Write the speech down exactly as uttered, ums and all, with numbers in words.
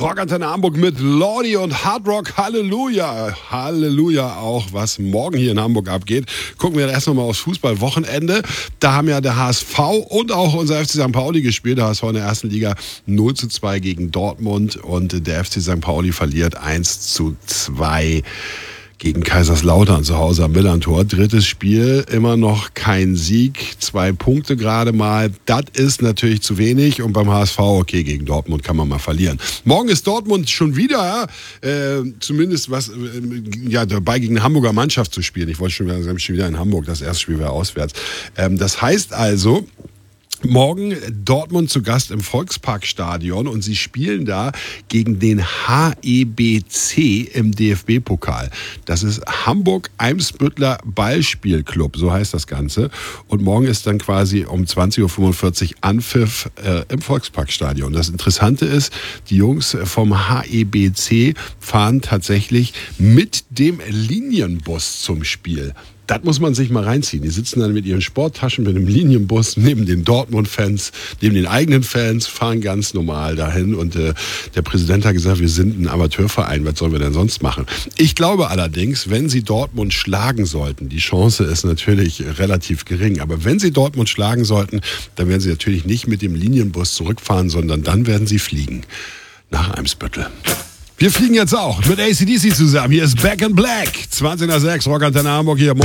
Rockantenne Hamburg mit Lordi und Hard Rock. Halleluja. Halleluja auch, was morgen hier in Hamburg abgeht. Gucken wir erst noch mal aufs Fußballwochenende. Da haben ja der H S V und auch unser F C Sankt Pauli gespielt. Der H S V in der ersten Liga null zu zwei gegen Dortmund und der F C Sankt Pauli verliert eins zu zwei. Gegen Kaiserslautern zu Hause am Millantor. Drittes Spiel, immer noch kein Sieg. Zwei Punkte gerade mal. Das ist natürlich zu wenig. Und beim H S V, okay, gegen Dortmund kann man mal verlieren. Morgen ist Dortmund schon wieder, äh, zumindest was, äh, ja, dabei gegen eine Hamburger Mannschaft zu spielen. Ich wollte schon wieder, schon wieder in Hamburg. Das erste Spiel war auswärts. Ähm, das heißt also, morgen Dortmund zu Gast im Volksparkstadion und sie spielen da gegen den H E B C im D F B-Pokal. Das ist Hamburg-Eimsbüttler Ballspielclub, so heißt das Ganze. Und morgen ist dann quasi um zwanzig Uhr fünfundvierzig Anpfiff äh, im Volksparkstadion. Das Interessante ist, die Jungs vom H E B C fahren tatsächlich mit dem Linienbus zum Spiel. Das muss man sich mal reinziehen. Die sitzen dann mit ihren Sporttaschen mit einem Linienbus neben den Dortmund-Fans, neben den eigenen Fans, fahren ganz normal dahin. Und äh, der Präsident hat gesagt, wir sind ein Amateurverein, was sollen wir denn sonst machen? Ich glaube allerdings, wenn sie Dortmund schlagen sollten, die Chance ist natürlich relativ gering, aber wenn sie Dortmund schlagen sollten, dann werden sie natürlich nicht mit dem Linienbus zurückfahren, sondern dann werden sie fliegen nach Eimsbüttel. Wir fliegen jetzt auch mit A C D C zusammen. Hier ist Back in Black. zwanzig nach sechs, Rockantenne Hamburg hier.